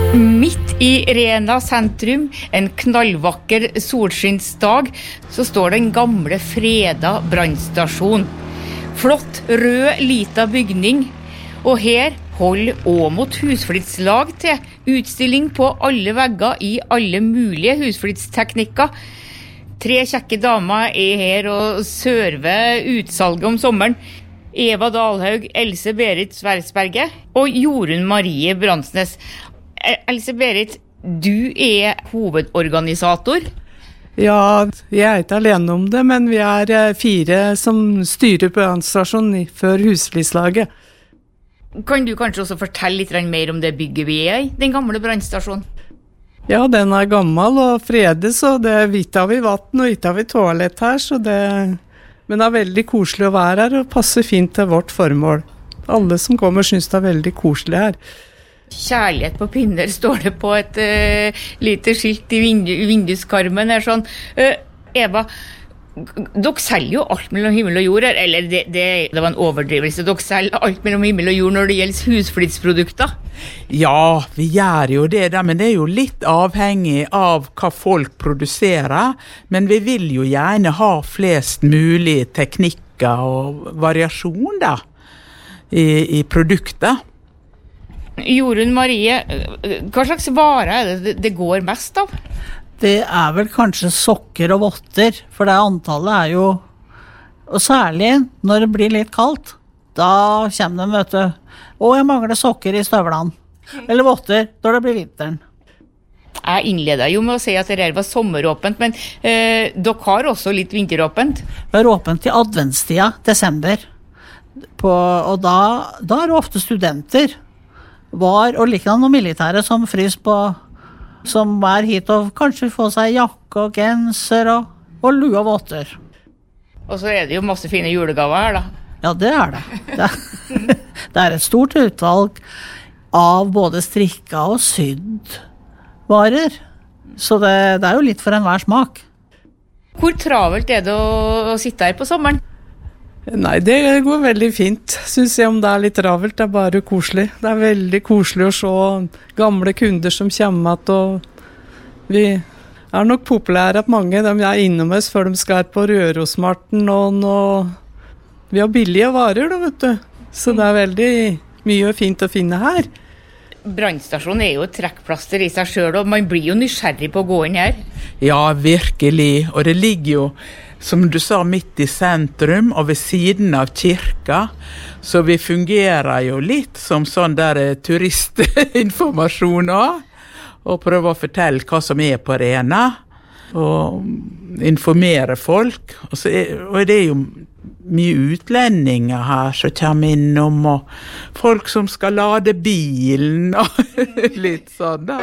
Midt i Rena sentrum, en knallvakker solskinnsdag, så står den gamle freda brannstasjon. Flott, rød, lita bygning. Og her holder Åmot husflidslag til. Utstilling på alle vegger i alle mulige husflidsteknikker. 3 kjekke damer er her og server utsalget om sommeren. Eva Dalhaug, Else Berit Sversberget og Jorunn Marie Bransnes. Else Berit, du er hovedorganisator. Ja, jeg er ikke alene om det, men vi er 4 som styrer brannstasjonen for husflidslaget. Kan du kanskje også fortelle litt mer om det bygget vi er i, den gamle brannstasjonen? Ja, den er gammel og fredet, så ikke har vi vatten og ikke har vi toalett her, men det er veldig koselig å være her og passer fint til vårt formål. Alle som kommer synes det er veldig koselig her. Kjærlighet på pinner står det på et lite skilt i vinduskarmen her sånn. Eva, dere selger jo alt mellom himmel og jord her, eller det var en overdrivelse. Dere selger alt mellom himmel og jord når det gjelder husflidsprodukter. Ja, vi gjør jo det da, men det er jo litt avhengig av hva folk produserer. Men vi vil jo gjerne ha flest mulig teknikker og variasjon da, i produkter. Jorunn Marie, hva slags vare er det går mest av? Det er vel kanskje sokker og votter, for det antallet er jo, og særlig når det blir litt kaldt, da kommer de, vet du, og jeg mangler sokker i støvlene, eller votter når det blir vinteren. Jeg innledet jo med å si at det her var sommeråpent, men dere har også litt vinteråpent? Vi er åpent til adventstida, desember, og da er det ofte studenter, og liknande noen militære som frys på, som er hit og kanskje får seg jakke og genser og lue og votter. Og så er det jo masse fine julegaver her da. Ja, det er det. Det er et stort utvalg av både strikka og sydd varer. Så det er jo litt for enhver smak. Hvor travelt er det å sitte her på sommeren? Nei, det går veldig fint, synes jeg, om det er litt travelt. Det er bare koselig. Det er veldig koselig å se gamle kunder som kommer til, og vi er nok populære at mange de er innom oss før de skal på Rørosmarten, og vi har billige varer da, vet du. Så det er veldig mye fint å finne her. Brannstasjonen er jo et trekkplaster i seg selv, og man blir jo nysgjerrig på å gå inn her. Ja, virkelig, og det ligger jo, som du sa, midt i sentrum og ved siden av kirka, så vi fungerer jo litt som sånn der turistinformasjon og prøver å fortelle hva som er på Rena, og informere folk. Og det er jo mye utlendinger her som kommer innom, og folk som skal lade bilen, og litt sånn da.